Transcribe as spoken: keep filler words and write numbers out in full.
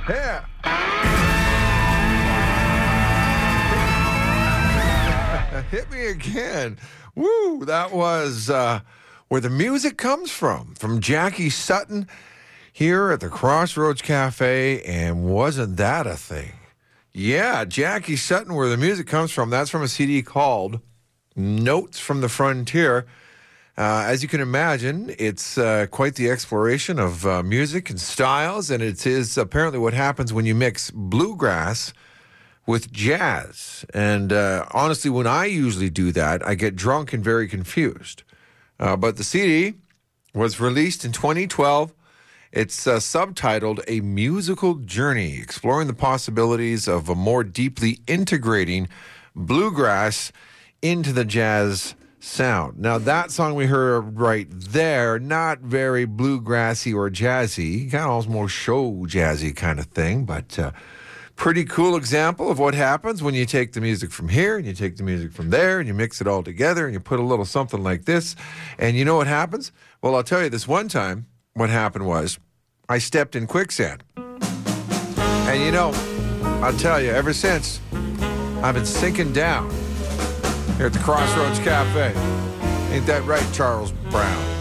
Yeah. Hit me again. Woo, that was uh, where the music comes from, from Jackie Sutton here at the Crossroads Cafe, and wasn't that a thing? Yeah, Jackie Sutton, where the music comes from. That's from a C D called Notes from the Frontier. Uh, as you can imagine, it's uh, quite the exploration of uh, music and styles, and it is apparently what happens when you mix bluegrass with jazz. And uh, honestly, when I usually do that, I get drunk and very confused. Uh, but the C D was released in twenty twelve. It's uh, subtitled A Musical Journey, exploring the possibilities of a more deeply integrating bluegrass into the jazz sound. Now, that song we heard right there, not very bluegrassy or jazzy, kind of almost show jazzy kind of thing, but uh, pretty cool example of what happens when you take the music from here and you take the music from there and you mix it all together and you put a little something like this. And you know what happens? Well, I'll tell you this one time. What happened was I stepped in quicksand. And you know, I'll tell you, ever since, I've been sinking down here at the Crossroads Cafe. Ain't that right, Charles Brown?